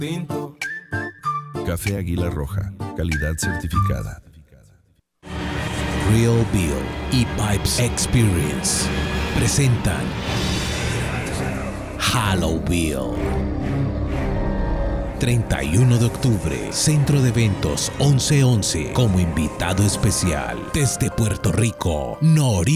Pinto. Café Águila Roja, calidad certificada. Real Bill y Pipes Experience presentan Halo Bill. 31 de octubre, Centro de Eventos 1111, como invitado especial desde Puerto Rico, Nori.